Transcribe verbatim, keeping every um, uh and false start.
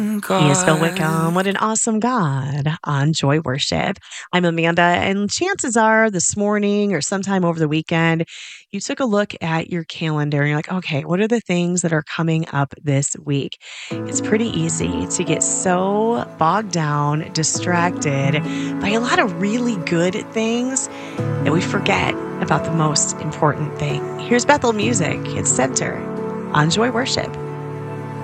He is Phil God. Wickham. What an awesome God on Joy Worship. I'm Amanda, and chances are this morning or sometime over the weekend, you took a look at your calendar and you're like, okay, what are the things that are coming up this week? It's pretty easy to get so bogged down, distracted by a lot of really good things that we forget about the most important thing. Here's Bethel Music. It's Center on Joy Worship.